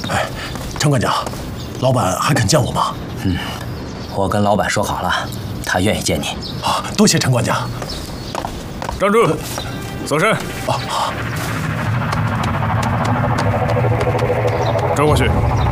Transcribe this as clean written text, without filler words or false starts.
哎，陈管家，老板还肯见我吗？ 我跟老板说好了，他愿意见你。 好，多谢陈管家。 站住，走身。 好。 转过去。